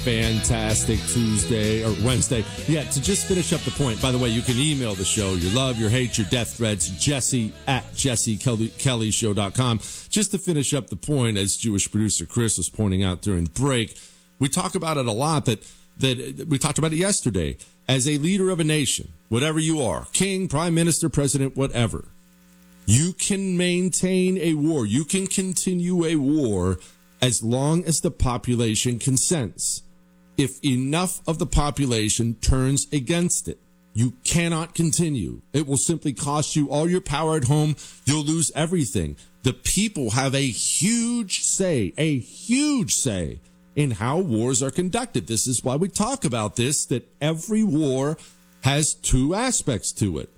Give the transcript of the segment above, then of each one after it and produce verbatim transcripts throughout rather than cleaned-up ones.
fantastic Tuesday or Wednesday. Yeah, to just finish up the point, by the way, you can email the show, your love, your hate, your death threats, Jesse at jesse kelly show dot com. Just to finish up the point, as Jewish producer Chris was pointing out during the break, we talk about it a lot, that, that we talked about it yesterday. As a leader of a nation, whatever you are, king, prime minister, president, whatever, you can maintain a war. You can continue a war as long as the population consents. If enough of the population turns against it, you cannot continue. It will simply cost you all your power at home. You'll lose everything. The people have a huge say, a huge say in how wars are conducted. This is why we talk about this, that every war has two aspects to it: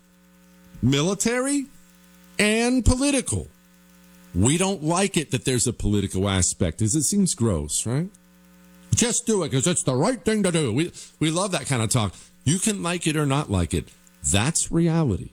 military and political. We don't like it that there's a political aspect, because it seems gross, right? Just do it because it's the right thing to do. We we love that kind of talk. You can like it or not like it. That's reality.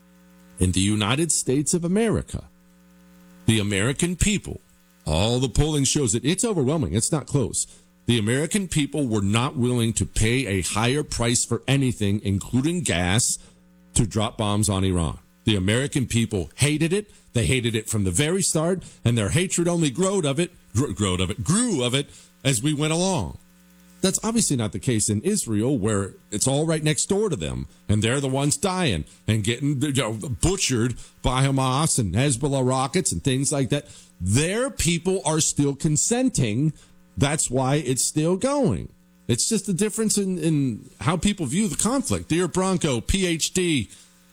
In the United States of America, the American people, all the polling shows it, it's overwhelming. It's not close. The American people were not willing to pay a higher price for anything, including gas, to drop bombs on Iran. The American people hated it. They hated it from the very start, and their hatred only grew of it, grew of it, grew of it as we went along. That's obviously not the case in Israel, where it's all right next door to them, and they're the ones dying and getting, you know, butchered by Hamas and Hezbollah rockets and things like that. Their people are still consenting. That's why it's still going. It's just a difference in, in how people view the conflict. Dear Bronco, P H D,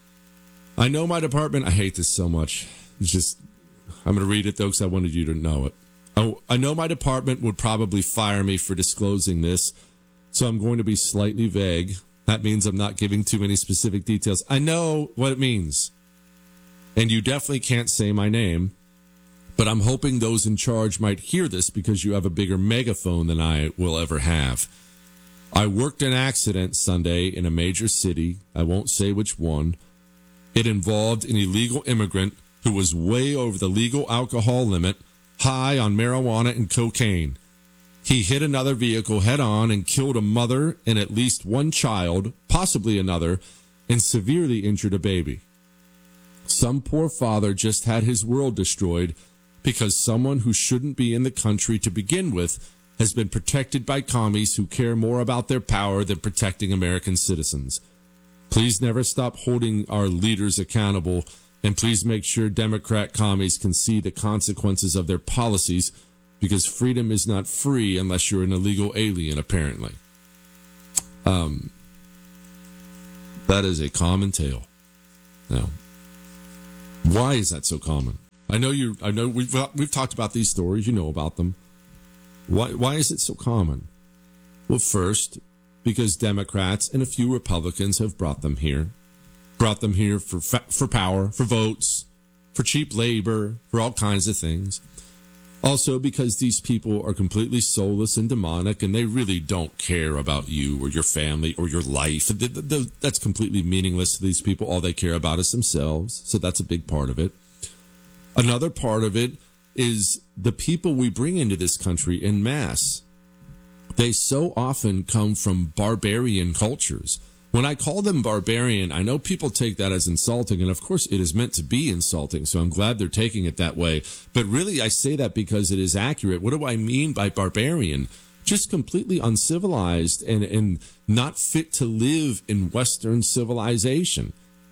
I know my department, I hate this so much. It's just, I'm going to read it, though, because I wanted you to know it. Oh, I know my department would probably fire me for disclosing this, so I'm going to be slightly vague. That means I'm not giving too many specific details. I know what it means, and you definitely can't say my name, but I'm hoping those in charge might hear this because you have a bigger megaphone than I will ever have. I worked an accident Sunday in a major city. I won't say which one. It involved an illegal immigrant who was way over the legal alcohol limit, high on marijuana and cocaine. He hit another vehicle head on and killed a mother and at least one child, possibly another, and severely injured a baby. Some poor father just had his world destroyed because someone who shouldn't be in the country to begin with has been protected by commies who care more about their power than protecting American citizens. Please never stop holding our leaders accountable, and please make sure Democrat commies can see the consequences of their policies, because freedom is not free unless you're an illegal alien, apparently. Um, that is a common tale. Now, why is that so common? I know you. I know we've we've talked about these stories. You know about them. Why why is it so common? Well, first, because Democrats and a few Republicans have brought them here. Brought them here for for power, for votes, for cheap labor, for all kinds of things. Also, because these people are completely soulless and demonic, and they really don't care about you or your family or your life. That's completely meaningless to these people. All they care about is themselves. So that's a big part of it. Another part of it is the people we bring into this country en masse. They so often come from barbarian cultures. When I call them barbarian, I know people take that as insulting, and of course it is meant to be insulting, so I'm glad they're taking it that way. But really, I say that because it is accurate. What do I mean by barbarian? Just completely uncivilized and, and not fit to live in Western civilization.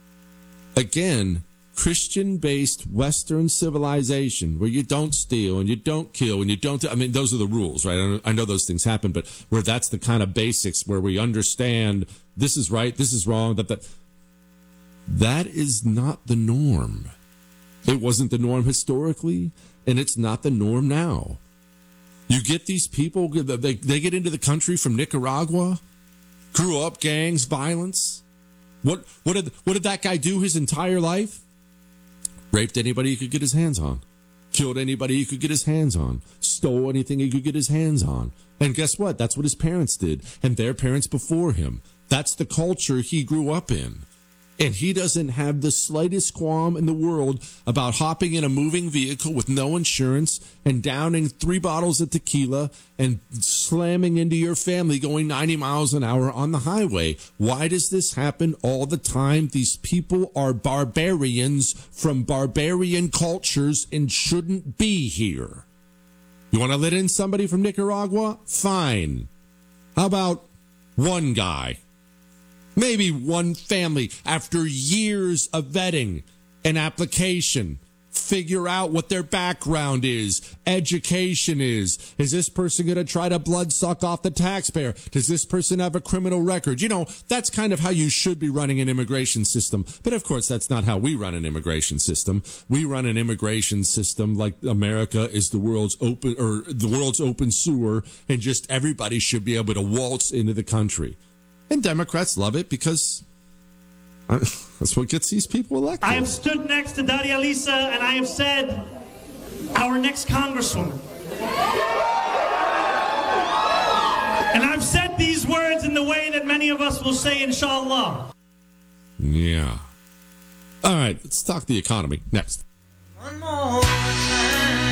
Again, Christian-based Western civilization, where you don't steal and you don't kill and you don't, I mean, those are the rules, right? I know those things happen, but where that's the kind of basics where we understand this is right, this is wrong, that, that, that is not the norm. It wasn't the norm historically, and it's not the norm now. You get these people, they, they get into the country from Nicaragua, grew up gangs, violence. What, what did, what did that guy do his entire life? Raped anybody he could get his hands on. Killed anybody he could get his hands on. Stole anything he could get his hands on. And guess what? That's what his parents did. And their parents before him. That's the culture he grew up in. And he doesn't have the slightest qualm in the world about hopping in a moving vehicle with no insurance and downing three bottles of tequila and slamming into your family going ninety miles an hour on the highway. Why does this happen all the time? These people are barbarians from barbarian cultures and shouldn't be here. You want to let in somebody from Nicaragua? Fine. How about one guy? Maybe one family, after years of vetting and application, figure out what their background is, education is. Is this person going to try to bloodsuck off the taxpayer? Does this person have a criminal record? You know, that's kind of how you should be running an immigration system. But of course, that's not how we run an immigration system. We run an immigration system like America is the world's open or the world's open sewer, and just everybody should be able to waltz into the country. And Democrats love it because uh, that's what gets these people elected. I have stood next to Daria Lisa and I have said, our next congresswoman. And I've said these words in the way that many of us will say, inshallah. Yeah. All right, let's talk the economy next. One more time.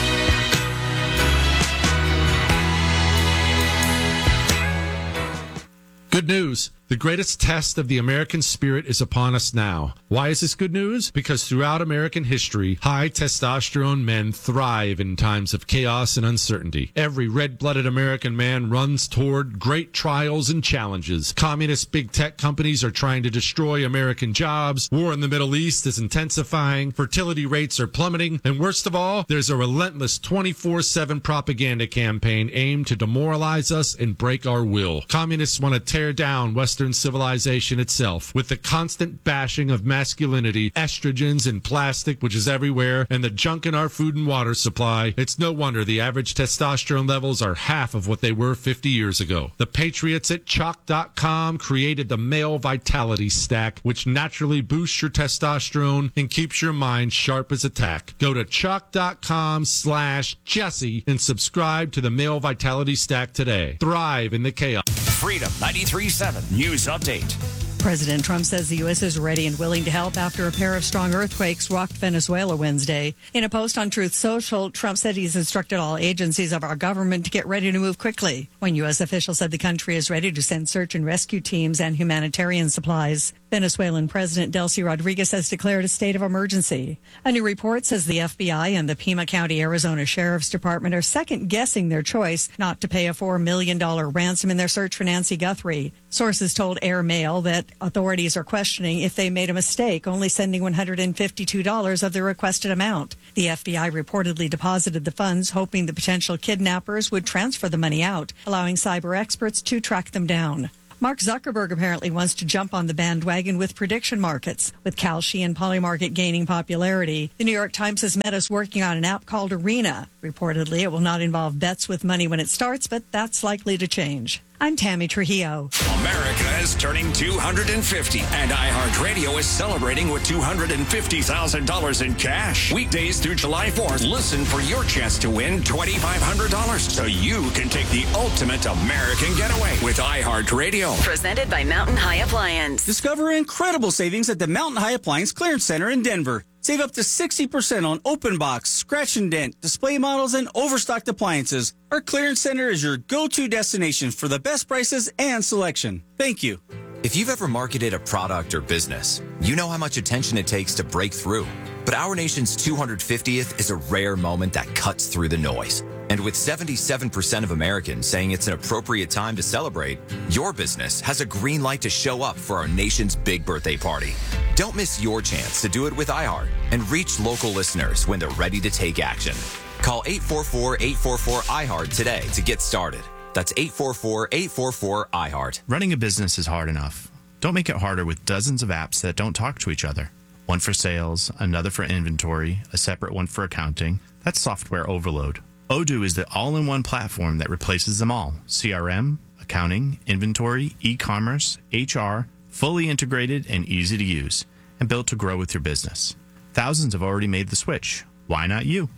Good news. The greatest test of the American spirit is upon us now. Why is this good news? Because throughout American history, high testosterone men thrive in times of chaos and uncertainty. Every red-blooded American man runs toward great trials and challenges. Communist big tech companies are trying to destroy American jobs. War in the Middle East is intensifying. Fertility rates are plummeting. And worst of all, there's a relentless twenty-four seven propaganda campaign aimed to demoralize us and break our will. Communists want to tear down Western civilization itself with the constant bashing of masculinity, estrogens and plastic, which is everywhere, and the junk in our food and water supply. It's no wonder the average testosterone levels are half of what they were fifty years ago. The patriots at chalk dot com created the Male Vitality Stack, which naturally boosts your testosterone and keeps your mind sharp as a tack. Go to chalk dot com slash Jesse and subscribe to the Male Vitality Stack today. Thrive in the chaos. Freedom ninety-three point seven News Update. President Trump says the U S is ready and willing to help after a pair of strong earthquakes rocked Venezuela Wednesday. In a post on Truth Social, Trump said he's instructed all agencies of our government to get ready to move quickly. One U S official said the country is ready to send search and rescue teams and humanitarian supplies. Venezuelan President Delcy Rodriguez has declared a state of emergency. A new report says the F B I and the Pima County, Arizona Sheriff's Department are second-guessing their choice not to pay a four million dollars ransom in their search for Nancy Guthrie. Sources told Air Mail that authorities are questioning if they made a mistake, only sending one hundred fifty-two dollars of the requested amount. The F B I reportedly deposited the funds, hoping the potential kidnappers would transfer the money out, allowing cyber experts to track them down. Mark Zuckerberg apparently wants to jump on the bandwagon with prediction markets. With Kalshi and Polymarket gaining popularity, the New York Times says Meta's working on an app called Arena. Reportedly, it will not involve bets with money when it starts, but that's likely to change. I'm Tammy Trujillo. America is turning two hundred fifty, and iHeartRadio is celebrating with two hundred fifty thousand dollars in cash. Weekdays through July fourth, listen for your chance to win twenty-five hundred dollars so you can take the ultimate American getaway with iHeartRadio. Presented by Mountain High Appliance. Discover incredible savings at the Mountain High Appliance Clearance Center in Denver. Save up to sixty percent on open box, scratch and dent, display models, and overstocked appliances. Our clearance center is your go-to destination for the best prices and selection. Thank you. If you've ever marketed a product or business, you know how much attention it takes to break through. But our nation's two hundred fiftieth is a rare moment that cuts through the noise. And with seventy-seven percent of Americans saying it's an appropriate time to celebrate, your business has a green light to show up for our nation's big birthday party. Don't miss your chance to do it with iHeart and reach local listeners when they're ready to take action. Call eight four four, eight four four, I heart today to get started. That's eight four four, eight four four, I heart. Running a business is hard enough. Don't make it harder with dozens of apps that don't talk to each other. One for sales, another for inventory, a separate one for accounting. That's software overload. Odoo is the all-in-one platform that replaces them all. C R M, accounting, inventory, e-commerce, H R, fully integrated and easy to use, and built to grow with your business. Thousands have already made the switch. Why not you?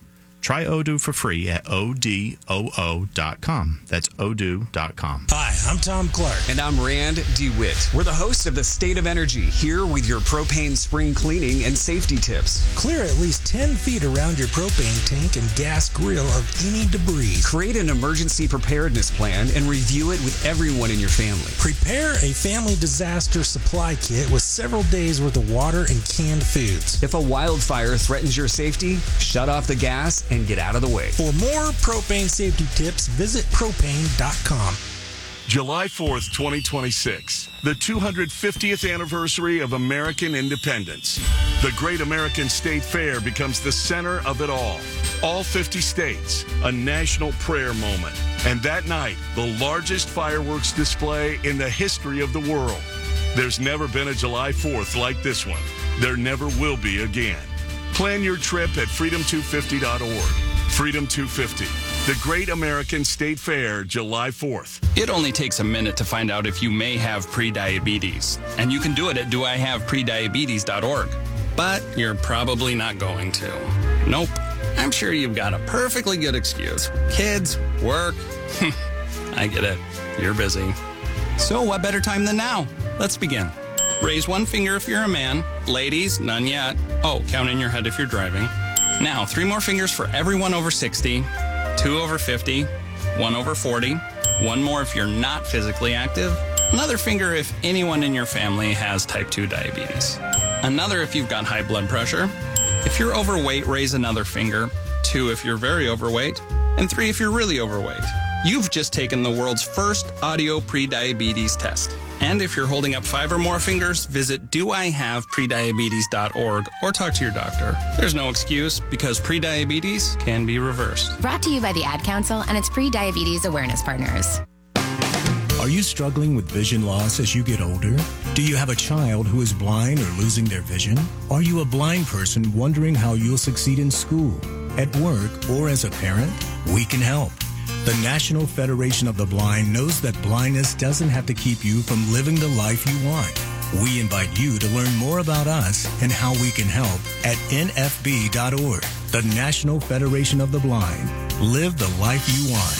Try Odoo for free at O D O O dot com. That's odoo dot com. Hi, I'm Tom Clark. And I'm Rand DeWitt. We're the hosts of The State of Energy, here with your propane spring cleaning and safety tips. Clear at least ten feet around your propane tank and gas grill of any debris. Create an emergency preparedness plan and review it with everyone in your family. Prepare a family disaster supply kit with several days worth of water and canned foods. If a wildfire threatens your safety, shut off the gas and get out of the way. For more propane safety tips, visit propane dot com. July fourth, twenty twenty-six, the two hundred fiftieth anniversary of American independence. The Great American State Fair becomes the center of it all. All fifty states, a national prayer moment. And that night, the largest fireworks display in the history of the world. There's never been a July fourth like this one. There never will be again. Plan your trip at freedom two fifty dot org. Freedom two fifty, the Great American State Fair, July fourth. It only takes a minute to find out if you may have prediabetes, and you can do it at do I have prediabetes dot org. But you're probably not going to. Nope. I'm sure you've got a perfectly good excuse. Kids, work. I get it. You're busy. So what better time than now? Let's begin. Raise one finger if you're a man. Ladies, none yet. Oh, count in your head if you're driving. Now, three more fingers for everyone over sixty, two over fifty, one over forty, one more if you're not physically active, another finger if anyone in your family has type two diabetes, another if you've got high blood pressure. If you're overweight, raise another finger, two if you're very overweight, and three if you're really overweight. You've just taken the world's first audio prediabetes test. And if you're holding up five or more fingers, visit do I have prediabetes dot org or talk to your doctor. There's no excuse because prediabetes can be reversed. Brought to you by the Ad Council and its pre-diabetes awareness partners. Are you struggling with vision loss as you get older? Do you have a child who is blind or losing their vision? Are you a blind person wondering how you'll succeed in school, at work, or as a parent? We can help. The National Federation of the Blind knows that blindness doesn't have to keep you from living the life you want. We invite you to learn more about us and how we can help at N F B dot org. The National Federation of the Blind. Live the life you want.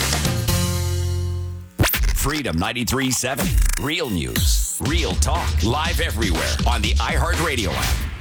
Freedom ninety-three point seven. Real news, real talk, live everywhere on the iHeartRadio app.